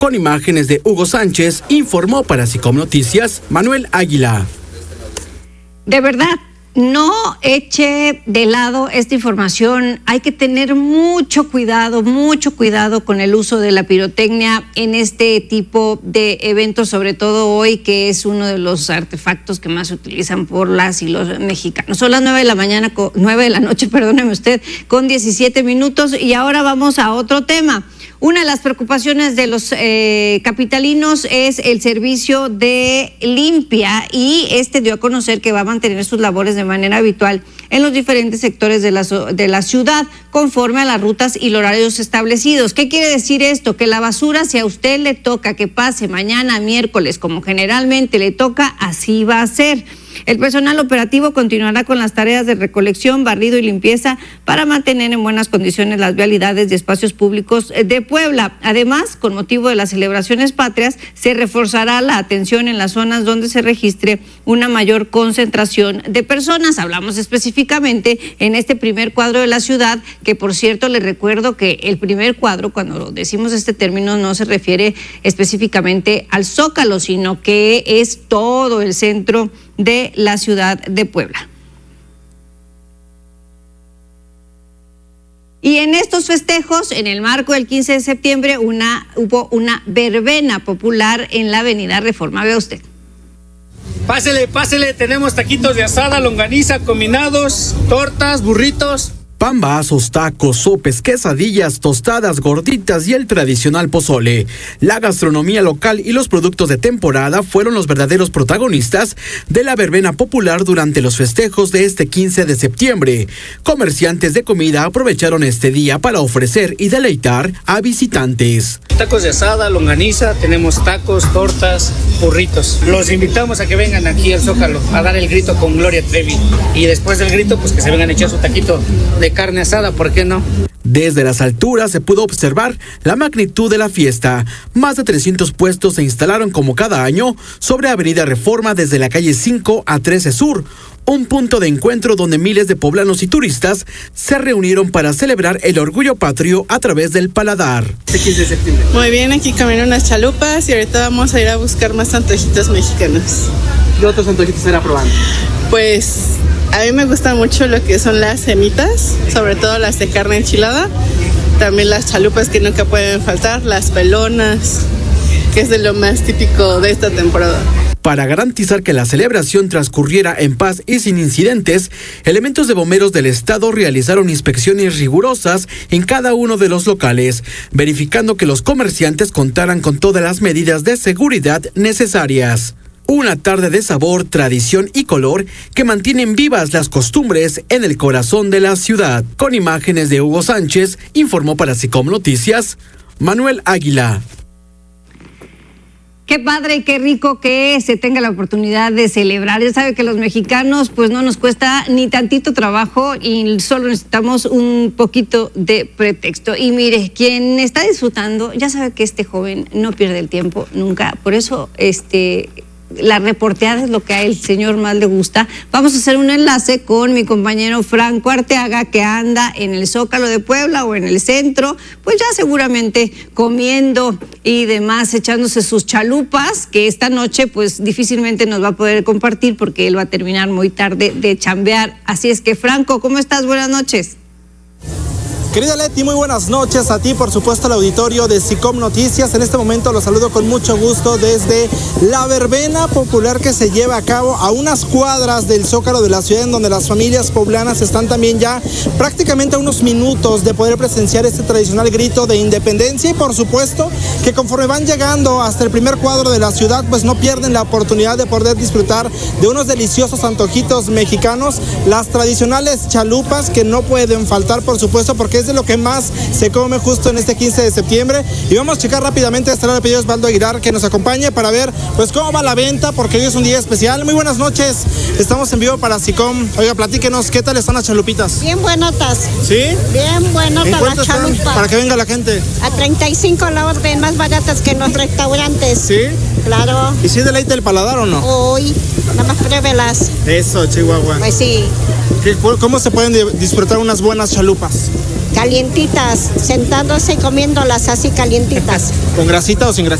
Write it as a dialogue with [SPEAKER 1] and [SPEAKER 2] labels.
[SPEAKER 1] Con imágenes de Hugo Sánchez, informó para SICOM Noticias, Manuel Águila.
[SPEAKER 2] De verdad, no eche de lado esta información. Hay que tener mucho cuidado con el uso de la pirotecnia en este tipo de eventos, sobre todo hoy, que es uno de los artefactos que más se utilizan por las y los mexicanos. Son las 9 de la noche, perdóneme usted, con 17 minutos, y ahora vamos a otro tema. Una de las preocupaciones de los capitalinos es el servicio de limpia, y dio a conocer que va a mantener sus labores de manera habitual en los diferentes sectores de la ciudad, conforme a las rutas y los horarios establecidos. ¿Qué quiere decir esto? Que la basura, si a usted le toca que pase mañana miércoles, como generalmente le toca, así va a ser. El personal operativo continuará con las tareas de recolección, barrido y limpieza para mantener en buenas condiciones las vialidades y espacios públicos de Puebla. Además, con motivo de las celebraciones patrias, se reforzará la atención en las zonas donde se registre una mayor concentración de personas. Hablamos específicamente en este primer cuadro de la ciudad, que por cierto les recuerdo que el primer cuadro, cuando decimos este término, no se refiere específicamente al Zócalo, sino que es todo el centro de la ciudad de Puebla. Y en estos festejos, en el marco del 15 de septiembre, hubo una verbena popular en la avenida Reforma. Vea usted.
[SPEAKER 3] Pásele, tenemos taquitos de asada, longaniza, combinados, tortas, burritos.
[SPEAKER 1] Pambazos, tacos, sopes, quesadillas, tostadas, gorditas y el tradicional pozole. La gastronomía local y los productos de temporada fueron los verdaderos protagonistas de la verbena popular durante los festejos de este 15 de septiembre. Comerciantes de comida aprovecharon este día para ofrecer y deleitar a visitantes.
[SPEAKER 3] Tacos de asada, longaniza, tenemos tacos, tortas, burritos. Los invitamos a que vengan aquí al Zócalo a dar el grito con Gloria Trevi. Y después del grito, pues que se vengan a echar su taquito de carne asada, ¿por qué no?
[SPEAKER 1] Desde las alturas se pudo observar la magnitud de la fiesta. Más de 300 puestos se instalaron como cada año sobre Avenida Reforma, desde la calle 5 a 13 Sur, un punto de encuentro donde miles de poblanos y turistas se reunieron para celebrar el orgullo patrio a través del paladar.
[SPEAKER 3] Este 15 de septiembre.
[SPEAKER 4] Muy bien, aquí caminan unas chalupas y ahorita vamos a ir a buscar más antojitos mexicanos.
[SPEAKER 3] ¿Qué otros antojitos será probando?
[SPEAKER 4] Pues a mí me gusta mucho lo que son las semitas, sobre todo las de carne enchilada. También las chalupas que nunca pueden faltar, las pelonas, que es de lo más típico de esta temporada.
[SPEAKER 1] Para garantizar que la celebración transcurriera en paz y sin incidentes, elementos de bomberos del estado realizaron inspecciones rigurosas en cada uno de los locales, verificando que los comerciantes contaran con todas las medidas de seguridad necesarias. Una tarde de sabor, tradición y color que mantienen vivas las costumbres en el corazón de la ciudad. Con imágenes de Hugo Sánchez, informó para SICOM Noticias, Manuel Águila.
[SPEAKER 2] Qué padre y qué rico que se tenga la oportunidad de celebrar. Ya sabe que los mexicanos pues no nos cuesta ni tantito trabajo y solo necesitamos un poquito de pretexto. Y mire, quien está disfrutando ya sabe que este joven no pierde el tiempo nunca. Por eso la reporteada es lo que a el señor más le gusta. Vamos a hacer un enlace con mi compañero Franco Arteaga, que anda en el Zócalo de Puebla o en el centro, pues ya seguramente comiendo y demás, echándose sus chalupas, que esta noche pues difícilmente nos va a poder compartir porque él va a terminar muy tarde de chambear. Así es que, Franco, ¿cómo estás? Buenas noches.
[SPEAKER 5] Querida Leti, muy buenas noches a ti, por supuesto al auditorio de SICOM Noticias. En este momento los saludo con mucho gusto desde la verbena popular que se lleva a cabo a unas cuadras del Zócalo de la ciudad, en donde las familias poblanas están también ya prácticamente a unos minutos de poder presenciar este tradicional grito de independencia. Y por supuesto que conforme van llegando hasta el primer cuadro de la ciudad, pues no pierden la oportunidad de poder disfrutar de unos deliciosos antojitos mexicanos, las tradicionales chalupas que no pueden faltar, por supuesto, porque es de lo que más se come justo en este 15 de septiembre. Y vamos a checar rápidamente, estará el pedido de Osvaldo Aguilar que nos acompañe para ver pues cómo va la venta, porque hoy es un día especial. Muy buenas noches, estamos en vivo para SICOM. Oiga, platíquenos, ¿qué tal están las chalupitas?
[SPEAKER 6] Bien buenotas.
[SPEAKER 5] ¿Sí?
[SPEAKER 6] Bien buenotas las chalupas.
[SPEAKER 5] Para que venga la gente.
[SPEAKER 6] A 35 la orden, más baratas que en los restaurantes.
[SPEAKER 5] ¿Sí?
[SPEAKER 6] Claro.
[SPEAKER 5] ¿Y si deleita el paladar o no?
[SPEAKER 6] Hoy, Nada más pruébelas.
[SPEAKER 5] Eso, Chihuahua.
[SPEAKER 6] Pues sí,
[SPEAKER 5] ¿Cómo se pueden disfrutar unas buenas chalupas?
[SPEAKER 6] calientitas, sentándose y comiéndolas así calientitas.
[SPEAKER 5] ¿Con grasita o sin grasita?